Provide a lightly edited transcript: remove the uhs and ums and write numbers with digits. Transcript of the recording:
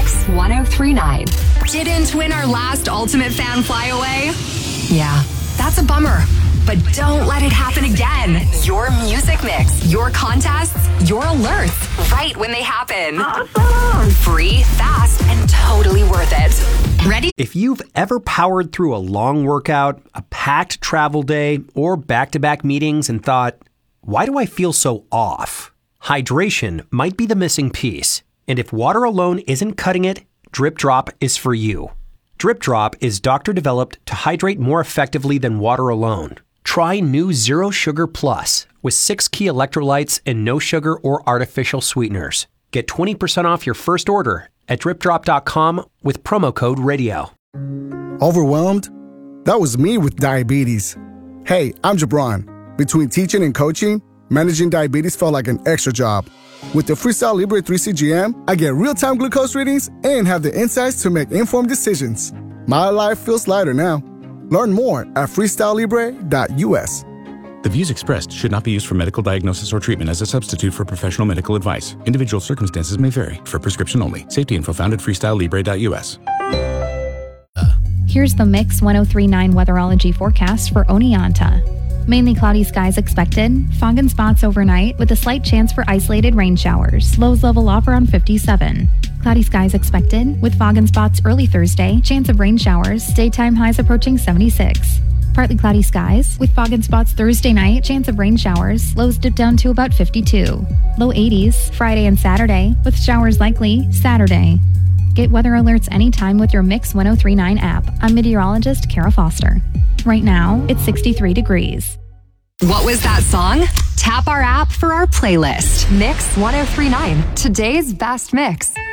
Mix 1039. Didn't win our last Ultimate Fan Flyaway? Yeah, that's a bummer. But don't let it happen again. Your music mix, your contests, your alerts, right when they happen. Awesome! Free, fast, and totally worth it. Ready? If you've ever powered through a long workout, a packed travel day, or back-to-back meetings and thought, why do I feel so off? Hydration might be the missing piece. And if water alone isn't cutting it, Drip Drop is for you. Drip Drop is doctor-developed to hydrate more effectively than water alone. Try new Zero Sugar Plus with 6 key electrolytes and no sugar or artificial sweeteners. Get 20% off your first order at dripdrop.com with promo code RADIO. Overwhelmed? That was me with diabetes. Hey, I'm Jabron. Between teaching and coaching, managing diabetes felt like an extra job. With the Freestyle Libre 3 CGM, I get real-time glucose readings and have the insights to make informed decisions. My life feels lighter now. Learn more at freestylelibre.us. The views expressed should not be used for medical diagnosis or treatment as a substitute for professional medical advice. Individual circumstances may vary. For prescription only. Safety info found at freestylelibre.us. Here's the Mix 1039 weatherology forecast for Oneonta. Mainly cloudy skies expected, fog and spots overnight with a slight chance for isolated rain showers. Lows level off around 57. Cloudy skies expected with fog and spots early Thursday, chance of rain showers, daytime highs approaching 76. Partly cloudy skies with fog and spots Thursday night, chance of rain showers, lows dip down to about 52. Low 80s Friday and Saturday with showers likely Saturday. Get weather alerts anytime with your Mix 1039 app. I'm meteorologist Kara Foster. Right now, it's 63 degrees. What was that song? Tap our app for our playlist. Mix 1039, today's best mix.